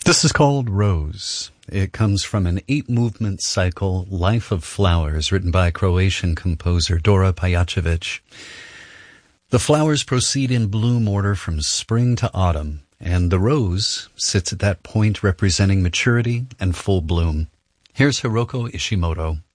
This is called Rose. It comes from an 8-movement cycle, Life of Flowers, written by Croatian composer Dora Pajacevic. The flowers proceed in bloom order from spring to autumn, and the rose sits at that point representing maturity and full bloom. Here's Hiroko Ishimoto.